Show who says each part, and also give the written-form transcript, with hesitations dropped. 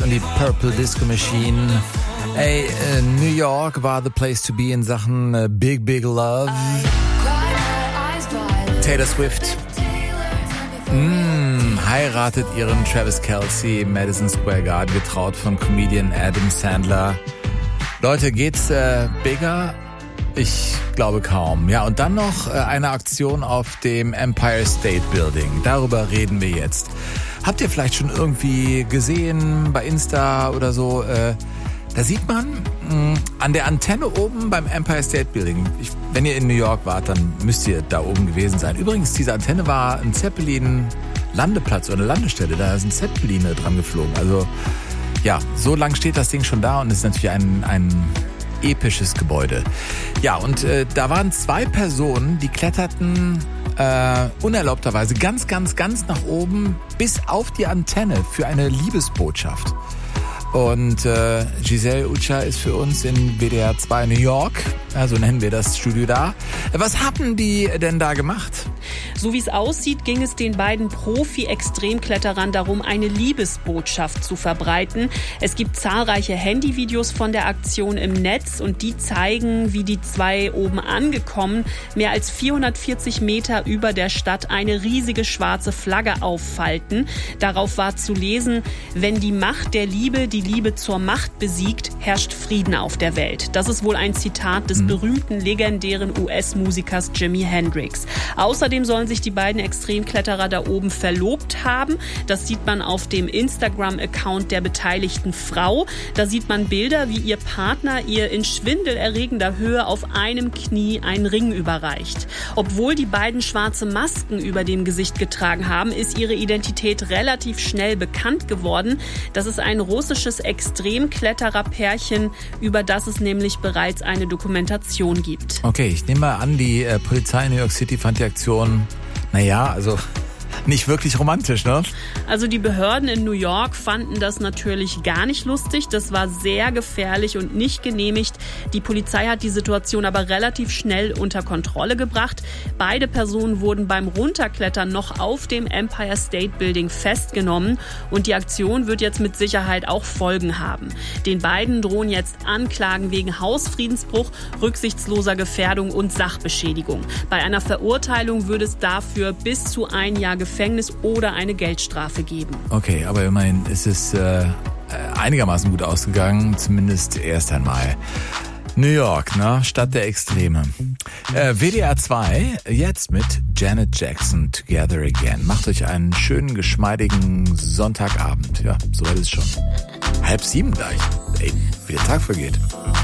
Speaker 1: und die Purple Disco Machine. Ey, New York war the place to be in Sachen Big Big Love. Taylor Swift heiratet ihren Travis Kelce im Madison Square Garden, getraut von Comedian Adam Sandler. Leute, geht's bigger? Ich glaube kaum. Ja, und dann noch eine Aktion auf dem Empire State Building. Darüber reden wir jetzt. Habt ihr vielleicht schon irgendwie gesehen bei Insta oder so? Da sieht man an der Antenne oben beim Empire State Building. Wenn ihr in New York wart, dann müsst ihr da oben gewesen sein. Übrigens, diese Antenne war ein Zeppelin-Landeplatz oder eine Landestelle. Da sind Zeppeline dran geflogen. Also ja, so lang steht das Ding schon da und ist natürlich ein episches Gebäude. Ja, und da waren 2 Personen, die kletterten unerlaubterweise ganz nach oben bis auf die Antenne für eine Liebesbotschaft. Und Giselle Ucha ist für uns in WDR 2 New York, also nennen wir das Studio da. Was hatten die denn da gemacht?
Speaker 2: So wie es aussieht, ging es den beiden Profi-Extremkletterern darum, eine Liebesbotschaft zu verbreiten. Es gibt zahlreiche Handyvideos von der Aktion im Netz und die zeigen, wie die 2 oben angekommen, mehr als 440 Meter über der Stadt eine riesige schwarze Flagge auffalten. Darauf war zu lesen: Wenn die Macht der Liebe die Liebe zur Macht besiegt, herrscht Frieden auf der Welt. Das ist wohl ein Zitat des berühmten, legendären US-Musikers Jimi Hendrix. Außerdem sollen sich die beiden Extremkletterer da oben verlobt haben. Das sieht man auf dem Instagram-Account der beteiligten Frau. Da sieht man Bilder, wie ihr Partner ihr in schwindelerregender Höhe auf einem Knie einen Ring überreicht. Obwohl die beiden schwarze Masken über dem Gesicht getragen haben, ist ihre Identität relativ schnell bekannt geworden. Das ist ein russisches Extremkletterer-Pärchen, über das es nämlich bereits eine Dokumentation gibt.
Speaker 1: Okay, ich nehme mal an, die Polizei in New York City fand die Aktion, also nicht wirklich romantisch, ne?
Speaker 2: Also die Behörden in New York fanden das natürlich gar nicht lustig. Das war sehr gefährlich und nicht genehmigt. Die Polizei hat die Situation aber relativ schnell unter Kontrolle gebracht. Beide Personen wurden beim Runterklettern noch auf dem Empire State Building festgenommen. Und die Aktion wird jetzt mit Sicherheit auch Folgen haben. Den beiden drohen jetzt Anklagen wegen Hausfriedensbruch, rücksichtsloser Gefährdung und Sachbeschädigung. Bei einer Verurteilung würde es dafür bis zu 1 Jahr Gefängnis oder eine Geldstrafe geben.
Speaker 1: Okay, aber immerhin ist es einigermaßen gut ausgegangen, zumindest erst einmal. New York, ne? Stadt der Extreme. WDR 2, jetzt mit Janet Jackson, Together Again. Macht euch einen schönen, geschmeidigen Sonntagabend. Ja, so ist es schon. 6:30 gleich. Ey, wie der Tag vergeht.